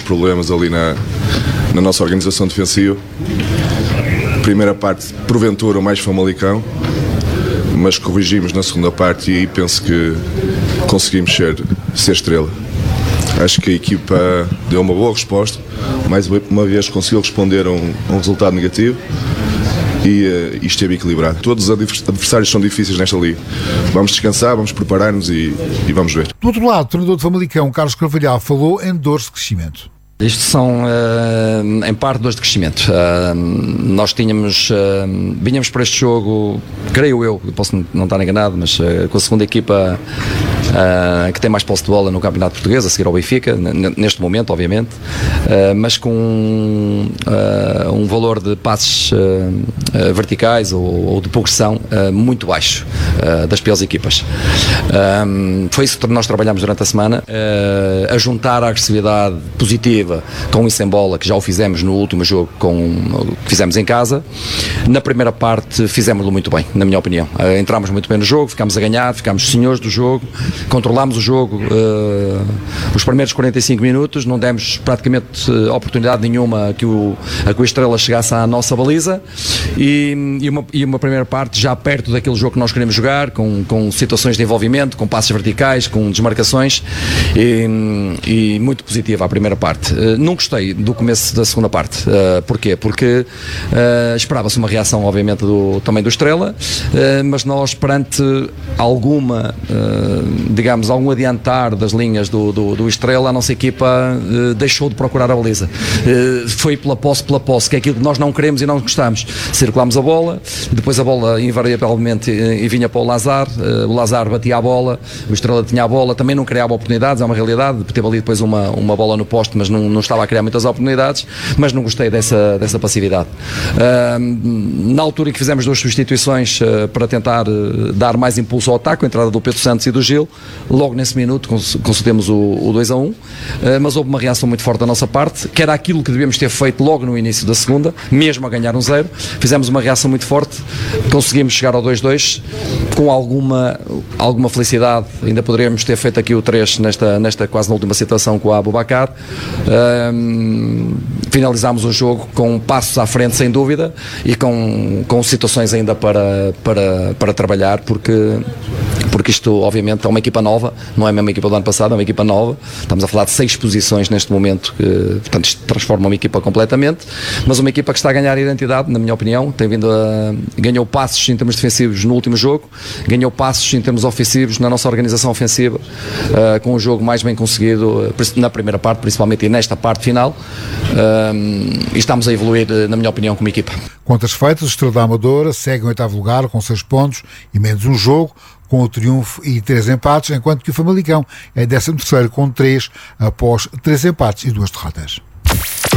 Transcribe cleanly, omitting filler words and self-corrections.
problemas ali na nossa organização defensiva. Primeira parte, porventura, o mais Famalicão, mas corrigimos na segunda parte e aí penso que conseguimos ser estrela. Acho que a equipa deu uma boa resposta, mais uma vez conseguiu responder a um resultado negativo e esteve equilibrado. Todos os adversários são difíceis nesta liga. Vamos descansar, vamos preparar-nos e vamos ver. Do outro lado, o treinador de Famalicão, Carlos Carvalhal, falou em dores de crescimento. Isto são, em parte, dores de crescimento. Nós vinhamos para este jogo, creio eu, posso não estar enganado, mas com a segunda equipa que tem mais posse de bola no Campeonato Português, a seguir ao Benfica, neste momento, obviamente, mas com um valor de passes verticais ou de progressão muito baixo, das piores equipas. Foi isso que nós trabalhamos durante a semana, a juntar a agressividade positiva com isso em bola, que já o fizemos no último jogo que fizemos em casa. Na primeira parte fizemos-lo muito bem, na minha opinião. Entramos muito bem no jogo, ficámos a ganhar, ficámos senhores do jogo, controlámos o jogo os primeiros 45 minutos, não demos praticamente oportunidade nenhuma que o Estrela chegasse à nossa baliza e uma primeira parte já perto daquele jogo que nós queremos jogar, com situações de envolvimento, com passes verticais, com desmarcações e muito positiva a primeira parte. Não gostei do começo da segunda parte. Porquê? Porque esperava-se uma reação, obviamente, também do Estrela, mas nós, perante algum adiantar das linhas do Estrela, a nossa equipa deixou de procurar a baliza. Foi pela posse, que é aquilo que nós não queremos e não gostamos. Circulámos a bola, depois a bola invariavelmente vinha para o Lazar batia a bola, o Estrela tinha a bola, também não criava oportunidades, é uma realidade, teve ali depois uma bola no poste, mas não estava a criar muitas oportunidades, mas não gostei dessa passividade. Na altura em que fizemos 2 substituições para tentar dar mais impulso ao ataque, a entrada do Pedro Santos e do Gil, logo nesse minuto concedemos o 2-1, mas houve uma reação muito forte da nossa parte, que era aquilo que devíamos ter feito logo no início da segunda, mesmo a ganhar 1-0, fizemos uma reação muito forte, conseguimos chegar ao 2-2, com alguma felicidade, ainda poderíamos ter feito aqui o 3 nesta quase na última situação com o Aboubakar. Finalizámos o jogo com passos à frente, sem dúvida, e com situações ainda para trabalhar, porque isto, obviamente, é uma equipa nova, não é a mesma equipa do ano passado, é uma equipa nova. Estamos a falar de 6 posições neste momento, portanto, isto transforma uma equipa completamente, mas uma equipa que está a ganhar identidade, na minha opinião, ganhou passos em termos defensivos no último jogo, ganhou passos em termos ofensivos na nossa organização ofensiva, com um jogo mais bem conseguido na primeira parte, principalmente, e nesta parte final, e estamos a evoluir, na minha opinião, como equipa. Contas feitas, o Estrela da Amadora segue em 8º lugar com 6 pontos e menos um jogo, com o triunfo e 3 empates, enquanto que o Famalicão é 13º com 3 após 3 empates e 2 derrotas.